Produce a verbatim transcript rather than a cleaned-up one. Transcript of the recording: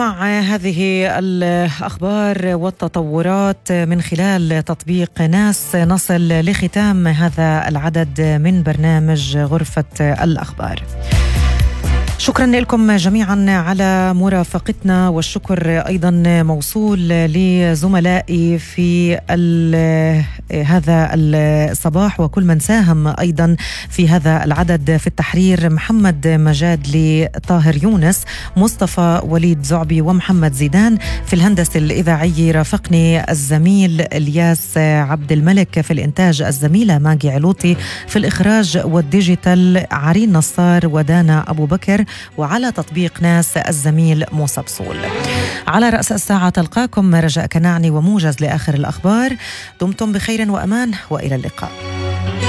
مع هذه الأخبار والتطورات من خلال تطبيق ناس نصل لختام هذا العدد من برنامج غرفة الأخبار. شكرا لكم جميعا على مرافقتنا، والشكر أيضا موصول لزملائي في هذا الصباح وكل من ساهم أيضا في هذا العدد. في التحرير محمد مجادلي، طاهر يونس، مصطفى وليد زعبي ومحمد زيدان. في الهندسة الإذاعية رافقني الزميل الياس عبد الملك، في الإنتاج الزميلة ماجي علوطي، في الإخراج والديجيتال عرين نصار ودانا أبو بكر، وعلى تطبيق ناس الزميل موسى بصول. على رأس الساعة تلقاكم رجاء كناعني وموجز لآخر الأخبار. دمتم بخير وأمان وإلى اللقاء.